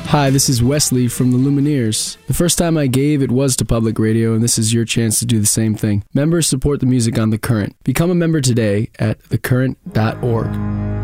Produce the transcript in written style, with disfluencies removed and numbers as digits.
Hi, this is Wesley from the Lumineers. The first time I gave, it was to public radio, and this is your chance to do the same thing. Members support the music on The Current. Become a member today at thecurrent.org.